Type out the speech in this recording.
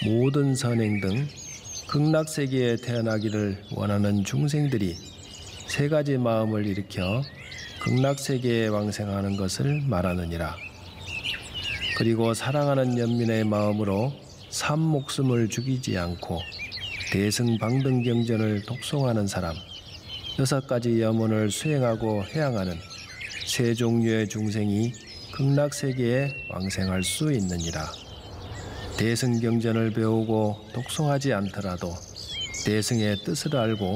모든 선행 등 극락세계에 태어나기를 원하는 중생들이 세 가지 마음을 일으켜 극락세계에 왕생하는 것을 말하느니라. 그리고 사랑하는 연민의 마음으로 삼 목숨을 죽이지 않고 대승방등경전을 독송하는 사람, 6가지 염원을 수행하고 해양하는 세 종류의 중생이 극락세계에 왕생할 수 있느니라. 대승경전을 배우고 독송하지 않더라도 대승의 뜻을 알고